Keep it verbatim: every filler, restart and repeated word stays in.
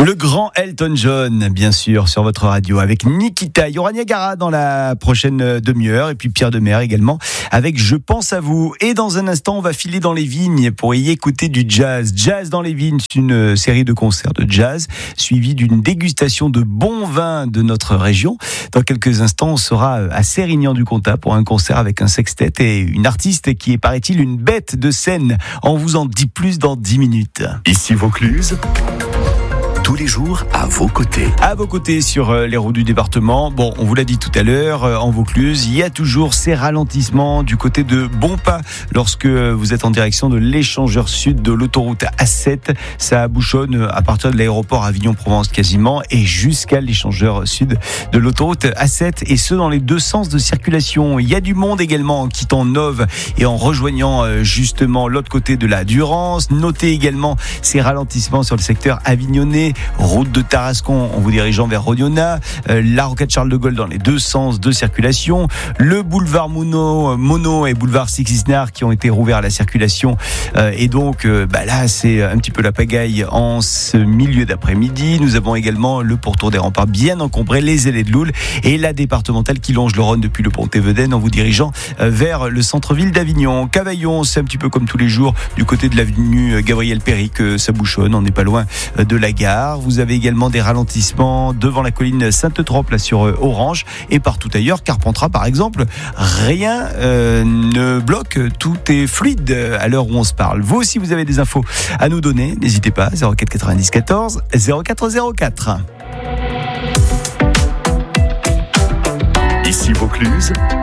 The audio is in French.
Le grand Elton John, bien sûr, sur votre radio, avec Nikita. Il y aura Niagara dans la prochaine demi-heure, et puis Pierre Demers également, avec Je pense à vous. Et dans un instant, on va filer dans les vignes pour y écouter du jazz. Jazz dans les vignes, c'est une série de concerts de jazz, suivie d'une dégustation de bons vins de notre région. Dans quelques instants, on sera à Sérignan-du-Comtat pour un concert avec un sextet et une artiste qui est, paraît-il, une bête de scène. On vous en dit plus dans dix minutes. Ici Vaucluse, tous les jours à vos côtés. À vos côtés sur euh, les routes du département. Bon, on vous l'a dit tout à l'heure, euh, en Vaucluse, il y a toujours ces ralentissements du côté de Bonpas lorsque euh, vous êtes en direction de l'échangeur sud de l'autoroute A sept. Ça bouchonne à partir de l'aéroport Avignon-Provence quasiment et jusqu'à l'échangeur sud de l'autoroute A sept, et ce dans les deux sens de circulation. Il y a du monde également en quittant Nove et en rejoignant euh, justement l'autre côté de la Durance. Notez également ces ralentissements sur le secteur avignonnais, route de Tarascon en vous dirigeant vers Rodiona, euh, la rocade Charles de Gaulle dans les deux sens de circulation, le boulevard Mono, Mono et boulevard Six-Isnard qui ont été rouverts à la circulation, euh, et donc euh, bah là c'est un petit peu la pagaille en ce milieu d'après-midi. Nous avons également le pourtour des remparts bien encombré, les allées de Loul et la départementale qui longe le Rhône depuis le pont Théveden en vous dirigeant euh, vers le centre-ville d'Avignon. Cavaillon, c'est un petit peu comme tous les jours du côté de l'avenue Gabriel Péry que ça bouchonne, on n'est pas loin euh, de la gare. Vous avez également des ralentissements devant la colline Sainte-Trope là sur Orange et partout ailleurs. Carpentras par exemple, rien euh, ne bloque, tout est fluide à l'heure où on se parle. Vous aussi vous avez des infos à nous donner, n'hésitez pas, zéro quatre quatre-vingt-dix quatorze zéro quatre zéro quatre. Ici Vaucluse,